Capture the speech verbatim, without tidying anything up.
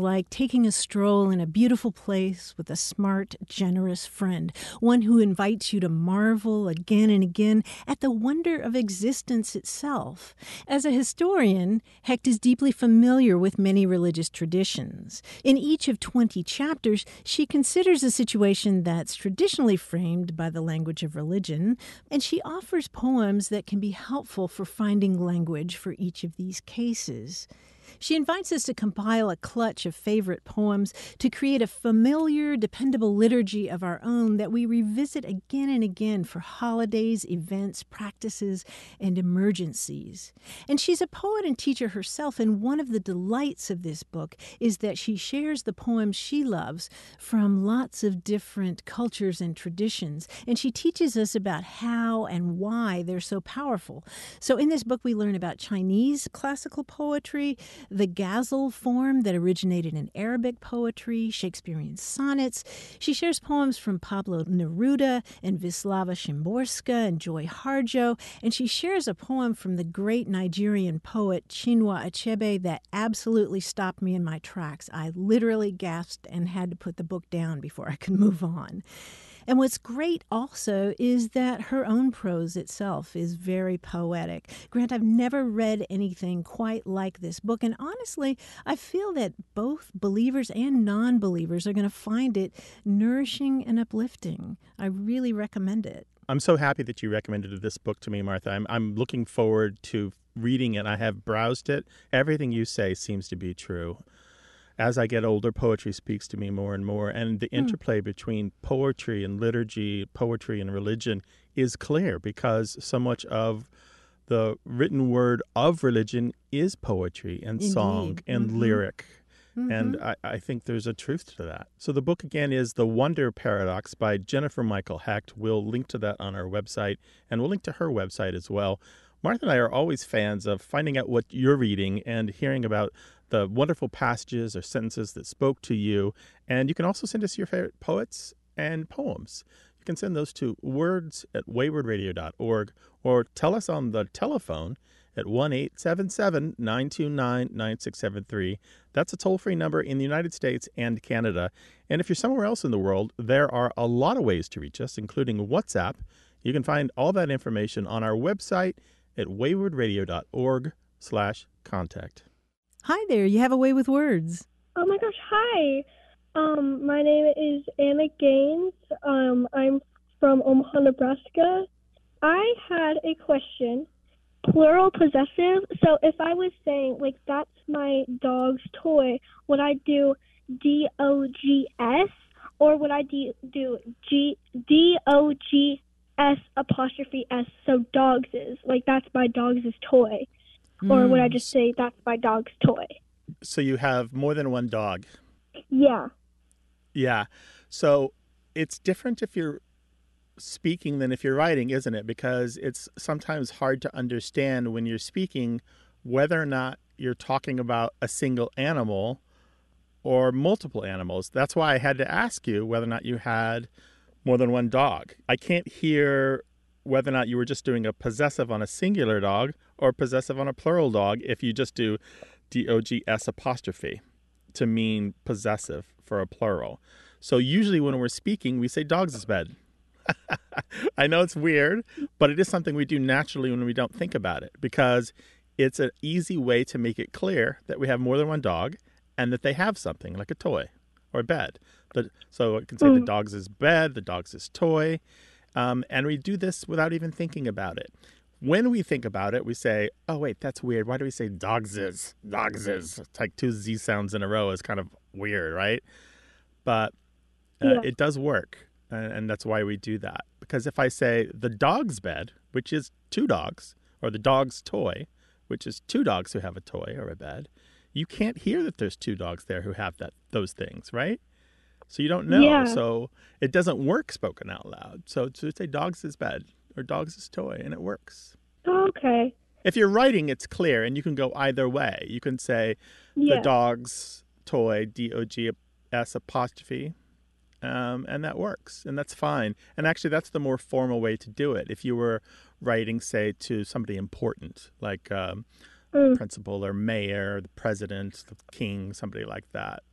like taking a stroll in a beautiful place with a smart, generous friend, one who invites you to marvel again and again at the wonder of existence itself. As a historian, Hecht is deeply familiar with many religious traditions. In each of twenty chapters, she considers a situation that's traditionally framed by the language of religion, and she offers poems that can be helpful for finding language for each of these cases. She invites us to compile a clutch of favorite poems to create a familiar, dependable liturgy of our own that we revisit again and again for holidays, events, practices, and emergencies. And she's a poet and teacher herself, and one of the delights of this book is that she shares the poems she loves from lots of different cultures and traditions, and she teaches us about how and why they're so powerful. So in this book, we learn about Chinese classical poetry, the ghazal form that originated in Arabic poetry, Shakespearean sonnets. She shares poems from Pablo Neruda and Wisława Szymborska and Joy Harjo, and she shares a poem from the great Nigerian poet Chinua Achebe that absolutely stopped me in my tracks. I literally gasped and had to put the book down before I could move on. And what's great also is that her own prose itself is very poetic. Grant, I've never read anything quite like this book. And honestly, I feel that both believers and non-believers are going to find it nourishing and uplifting. I really recommend it. I'm so happy that you recommended this book to me, Martha. I'm, I'm looking forward to reading it. I have browsed it. Everything you say seems to be true. As I get older, poetry speaks to me more and more, and the interplay mm. between poetry and liturgy, poetry and religion is clear because so much of the written word of religion is poetry and Indeed. Song and mm-hmm. lyric. Mm-hmm. And I, I think there's a truth to that. So the book, again, is The Wonder Paradox by Jennifer Michael Hecht. We'll link to that on our website, and we'll link to her website as well. Martha and I are always fans of finding out what you're reading and hearing about the wonderful passages or sentences that spoke to you. And you can also send us your favorite poets and poems. You can send those to words at wayward radio dot org or tell us on the telephone at one eight seven seven, nine two nine, nine six seven three. That's a toll-free number in the United States and Canada. And if you're somewhere else in the world, there are a lot of ways to reach us, including WhatsApp. You can find all that information on our website at wayward radio dot org slash contact. Hi there, you have a way with words. Oh my gosh, hi. Um, my name is Anna Gaines. Um, I'm from Omaha, Nebraska. I had a question. Plural possessive. So if I was saying, like, that's my dog's toy, would I do D O G S or would I do, do G D O G S apostrophe S, so dogs is, like, that's my dog's toy? Or would I just say that's my dog's toy? So you have more than one dog? Yeah. Yeah. So it's different if you're speaking than if you're writing, isn't it? Because it's sometimes hard to understand when you're speaking whether or not you're talking about a single animal or multiple animals. That's why I had to ask you whether or not you had more than one dog. I can't hear whether or not you were just doing a possessive on a singular dog or possessive on a plural dog if you just do D O G S apostrophe to mean possessive for a plural. So usually when we're speaking, we say dog's bed. I know it's weird, but it is something we do naturally when we don't think about it because it's an easy way to make it clear that we have more than one dog and that they have something like a toy or a bed. The, so I can say mm. the dog's bed, the dog's toy. Um, and we do this without even thinking about it. When we think about it, we say, oh, wait, that's weird. Why do we say dogses? Dogses. It's like two Z sounds in a row is kind of weird, right? But uh, yeah. it does work. And, and that's why we do that. Because if I say the dog's bed, which is two dogs, or the dog's toy, which is two dogs who have a toy or a bed, you can't hear that there's two dogs there who have that those things, right? So you don't know. Yeah. So it doesn't work spoken out loud. So to say dog's is bed or dog's is toy, and it works. Okay. If you're writing, it's clear, and you can go either way. You can say yeah. the dog's toy, D O G S apostrophe, um, and that works, and that's fine. And actually, that's the more formal way to do it. If you were writing, say, to somebody important, like um, mm. principal or mayor, the president, the king, somebody like that.